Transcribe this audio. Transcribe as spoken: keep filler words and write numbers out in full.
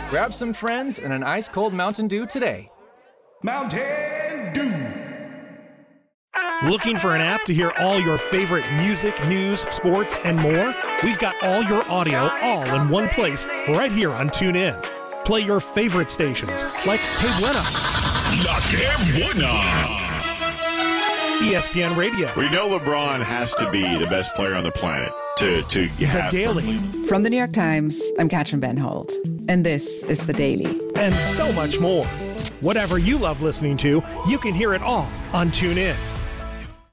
Grab some friends and an ice-cold Mountain Dew today. Mountain Dew. Looking for an app to hear all your favorite music, news, sports, and more? We've got all your audio all in one place right here on TuneIn. Play your favorite stations like Que Buena, La Que Buena, E S P N Radio. We know LeBron has to be the best player on the planet to, to have... The Daily. From the New York Times, I'm Katrin Benholt, and this is The Daily. And so much more. Whatever you love listening to, you can hear it all on TuneIn.